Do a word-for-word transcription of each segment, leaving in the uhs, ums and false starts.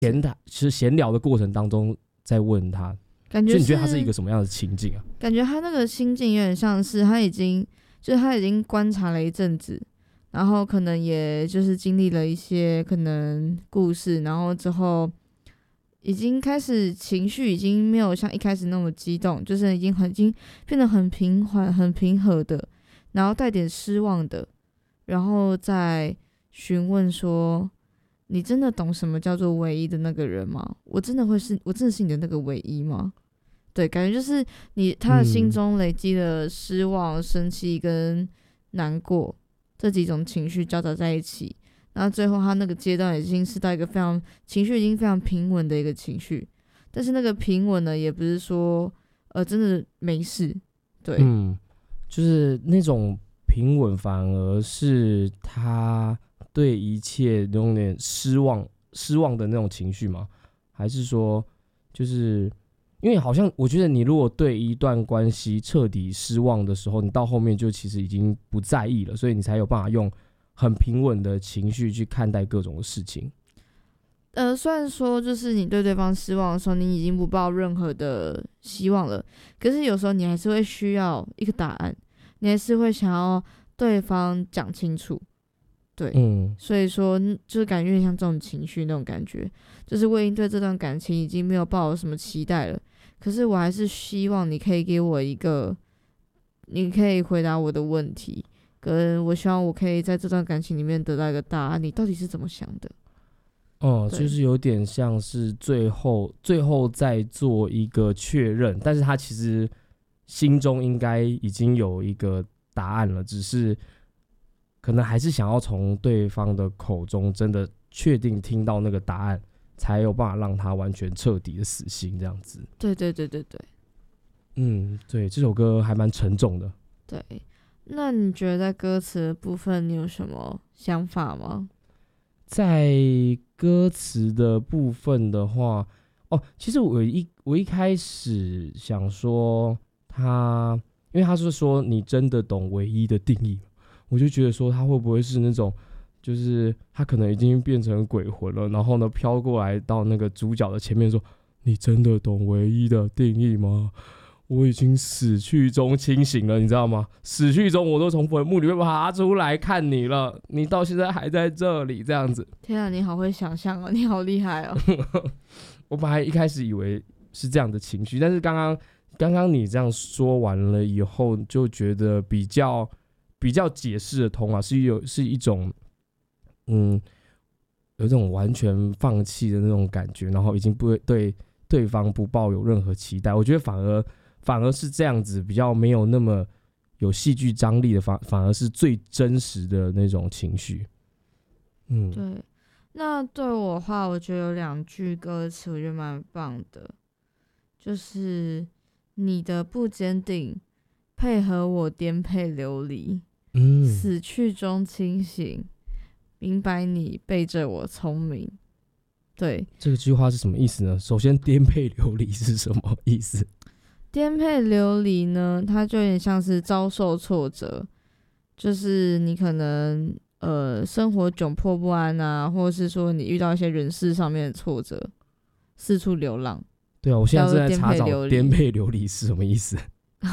闲谈，其实闲聊的过程当中在问他， 感觉所以你觉得他是一个什么样的情境啊？ 感觉他那个心境有点像是他已经就是他已经观察了一阵子，然后可能也就是经历了一些可能故事，然后之后已经开始情绪已经没有像一开始那么激动，就是已经很已经变得很平缓、很平和的，然后带点失望的，然后再询问说：“你真的懂什么叫做唯一的那个人吗？我真的会是我真的是你的那个唯一吗？”对，感觉就是你他的心中累积了失望、生气跟难过这几种情绪交杂在一起，然后最后他那个阶段已经是到一个非常情绪已经非常平稳的一个情绪，但是那个平稳呢，也不是说呃真的没事，对， 嗯，就是那种平稳，反而是他对一切有点失望、失望的那种情绪吗？还是说，就是因为好像我觉得你如果对一段关系彻底失望的时候，你到后面就其实已经不在意了，所以你才有办法用很平稳的情绪去看待各种的事情。 呃，虽然说就是你对对方失望的时候，你已经不抱任何的希望了，可是有时候你还是会需要一个答案，你还是会想要对方讲清楚，对， 嗯， 所以说就是感觉有点像这种情绪那种感觉，就是我已经对这段感情已经没有抱有什么期待了，可是我还是希望你可以给我一个，你可以回答我的问题，跟我希望我可以在这段感情里面得到一个答案，你到底是怎么想的？ 哦、嗯，就是有点像是最后最后再做一个确认，但是他其实心中应该已经有一个答案了，只是可能还是想要从对方的口中真的确定听到那个答案，才有办法让他完全彻底的死心这样子。 对对对对对， 嗯，对，这首歌还蛮沉重的。 对，那你觉得在歌词的部分你有什么想法吗？ 在歌词的部分的话，哦，其实我一我一开始想说他，因为他是说你真的懂唯一的定义，我就觉得说他会不会是那种，就是他可能已经变成鬼魂了，然后呢飘过来到那个主角的前面说，你真的懂唯一的定义吗？我已经死去中清醒了，你知道吗？死去中我都从坟墓里面爬出来看你了，你到现在还在这里，这样子。 天啊，你好会想象哦，你好厉害哦！ 我本来一开始以为是这样的情绪，但是刚刚刚刚你这样说完了以后，就觉得比较比较解释得通啊，是有是一种嗯，有一种完全放弃的那种感觉，然后已经不对对方不抱有任何期待。我觉得反而。反而是这样子，比较没有那么有戏剧张力的反，反而是最真实的那种情绪。嗯， 对。那对我的话，我觉得有两句歌词，我觉得蛮棒的，就是你的不坚定，配合我颠沛流离，嗯，死去中清醒，明白你背着我聪明。对， 这个句话是什么意思呢？首先，颠沛流离是什么意思？ 颠沛流离呢，它就有点像是遭受挫折，就是你可能呃生活窘迫不安啊，或者是说你遇到一些人事上面的挫折，四处流浪。 对啊，我现在正在查找颠沛流离是什么意思。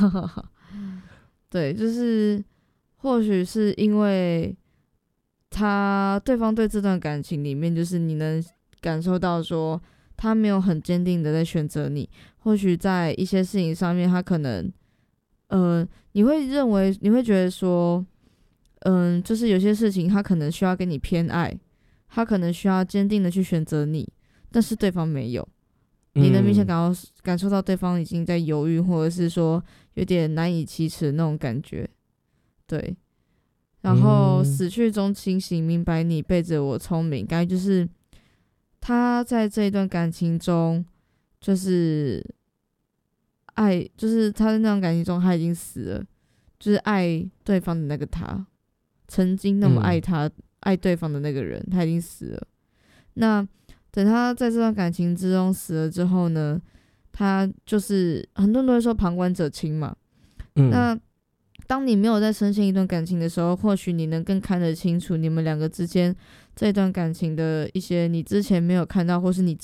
对，就是或许是因为他对方对这段感情里面，就是你能感受到说他没有很坚定的在选择你。或许在一些事情上面，他可能，呃，你会认为，你会觉得说，嗯、呃，就是有些事情他可能需要跟你偏爱，他可能需要坚定的去选择你，但是对方没有，你能明显感到、嗯、感受到对方已经在犹豫，或者是说有点难以启齿的那种感觉，对。然后死去中清醒，明白你背着我聪明，感觉就是他在这一段感情中，就是爱，就是他在那种感情中他已经死了，就是爱对方的那个他，曾经那么爱他、嗯、爱对方的那个人，他已经死了。那等他在这段感情之中死了之后呢，他就是很多人都会说旁观者清嘛、嗯、那当你没有在深陷一段感情的时候，或许你能更看得清楚你们两个之间这段感情的一些你之前没有看到，或是你